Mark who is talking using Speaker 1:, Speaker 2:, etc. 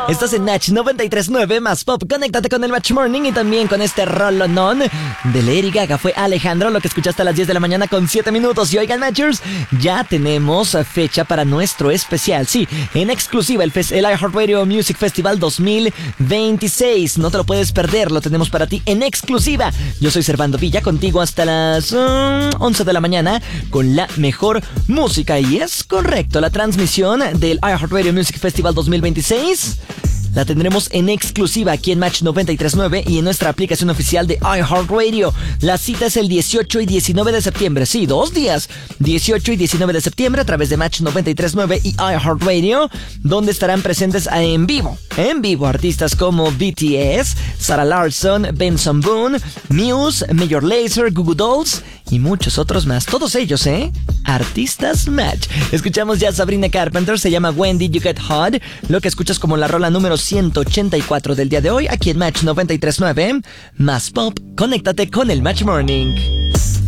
Speaker 1: Estás en Match 93.9 más pop. Conéctate con el Match Morning y también con este rolonón de Lady Gaga. Fue Alejandro, lo que escuchaste a las 10 de la mañana con 7 minutos. Y oigan, Matchers, ya tenemos fecha para nuestro especial. Sí, en exclusiva, el iHeartRadio Music Festival 2026. No te lo puedes perder, lo tenemos para ti en exclusiva. Yo soy Servando Villa, contigo hasta las 11 de la mañana con la mejor música. Y es correcto, la transmisión del iHeartRadio Music Festival 2026 la tendremos en exclusiva aquí en Match 93.9 y en nuestra aplicación oficial de iHeartRadio. La cita es el 18 y 19 de septiembre. Sí, 2 días. 18 y 19 de septiembre a través de Match 93.9 y iHeartRadio, donde estarán presentes en vivo. En vivo, artistas como BTS, Sarah Larsson, Benson Boone, Muse, Major Lazer, Goo Goo Dolls y muchos otros más. Todos ellos, artistas Match. Escuchamos ya a Sabrina Carpenter, se llama When Did You Get Hot, lo que escuchas como la rola número 184 del día de hoy, aquí en Match 93.9. Más pop, conéctate con el Match Morning.